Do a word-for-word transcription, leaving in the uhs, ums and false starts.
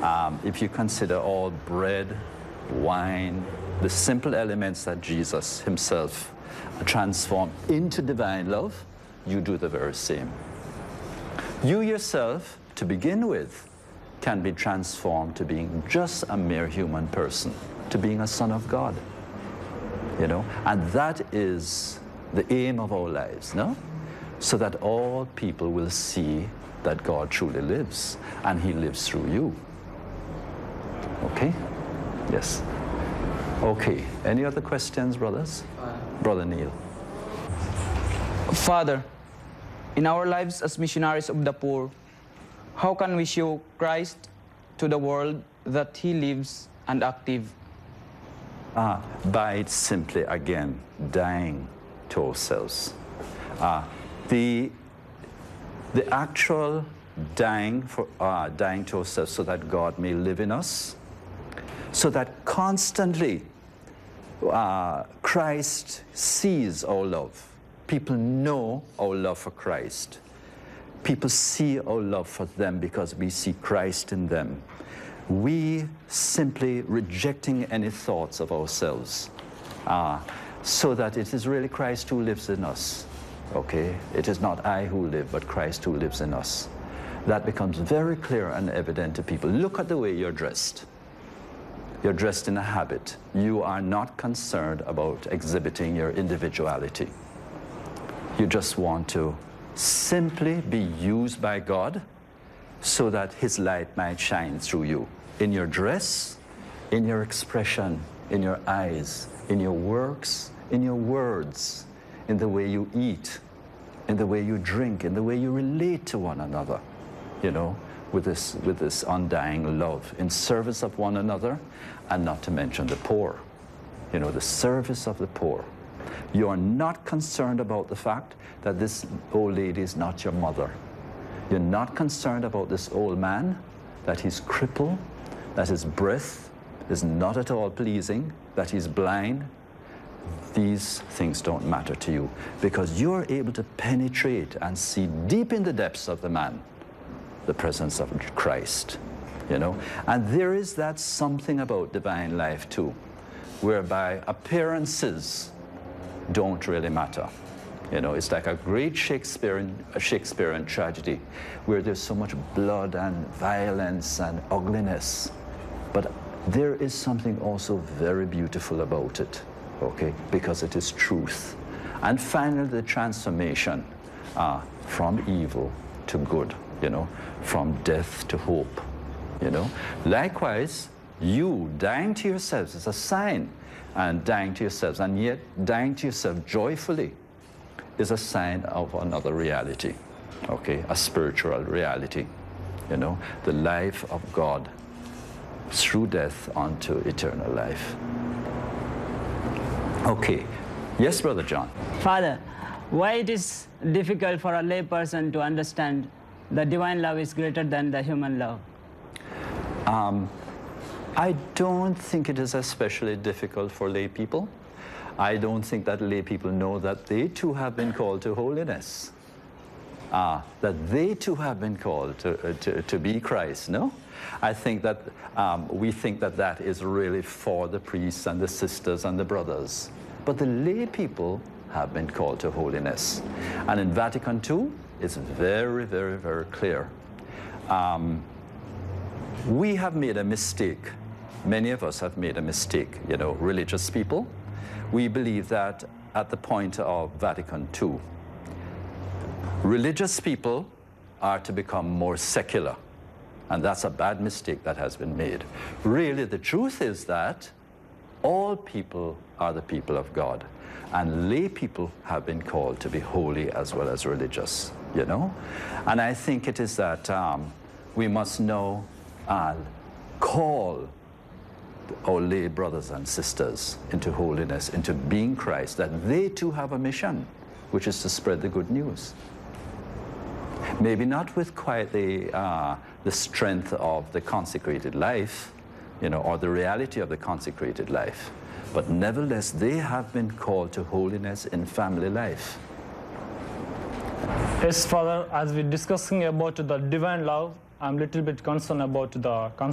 Um, if you consider all bread, wine, the simple elements that Jesus himself transformed into divine love, you do the very same. You yourself, to begin with, can be transformed to being just a mere human person, to being a son of God, you know, and that is the aim of our lives, no? So that all people will see that God truly lives, and he lives through you. Okay? Yes. Okay. Any other questions, brothers? Father. Brother Neil. Father, in our lives as missionaries of the poor, how can we show Christ to the world that he lives and active? Uh, by simply, again, dying to ourselves. Uh, the, the actual dying, for, uh, dying to ourselves so that God may live in us, so that constantly uh, Christ sees our love. People know our love for Christ. People see our love for them because we see Christ in them. We simply rejecting any thoughts of ourselves, uh, so that it is really Christ who lives in us. Okay? It is not I who live, but Christ who lives in us. That becomes very clear and evident to people. Look at the way you're dressed. You're dressed in a habit. You are not concerned about exhibiting your individuality. You just want to simply be used by God so that his light might shine through you. In your dress, in your expression, in your eyes, in your works, in your words, in the way you eat, in the way you drink, in the way you relate to one another, you know, with this, with this undying love, in service of one another, and not to mention the poor, you know, the service of the poor. You are not concerned about the fact that this old lady is not your mother. You're not concerned about this old man, that he's crippled, that his breath is not at all pleasing, that he's blind. These things don't matter to you because you're able to penetrate and see deep in the depths of the man the presence of Christ, you know. And there is that something about divine life too, whereby appearances don't really matter. You know, it's like a great Shakespearean, a Shakespearean tragedy where there's so much blood and violence and ugliness. But there is something also very beautiful about it, okay, because it is truth. And finally, the transformation uh, from evil to good, you know, from death to hope, you know. Likewise, you dying to yourselves is a sign, and dying to yourselves, and yet dying to yourself joyfully is a sign of another reality, okay, a spiritual reality, you know, the life of God through death unto eternal life. Okay, yes, Brother John. Father, why it is difficult for a lay person to understand the divine love is greater than the human love? Um, I don't think it is especially difficult for lay people. I don't think that lay people know that they too have been called to holiness. Uh, that they too have been called to, uh, to, to be Christ, no? I think that um, we think that that is really for the priests and the sisters and the brothers. But the lay people have been called to holiness. And in Vatican Two, it's very, very, very clear. Um, we have made a mistake. Many of us have made a mistake, you know, religious people. We believe that at the point of Vatican Two, religious people are to become more secular. And that's a bad mistake that has been made. Really, the truth is that all people are the people of God. And lay people have been called to be holy as well as religious, you know? And I think it is that um, we must know and call our lay brothers and sisters into holiness, into being Christ, that they too have a mission, which is to spread the good news. Maybe not with quite the, uh, the strength of the consecrated life, you know, or the reality of the consecrated life, but nevertheless, they have been called to holiness in family life. Yes, Father, as we're discussing about the divine love, I'm a little bit concerned about the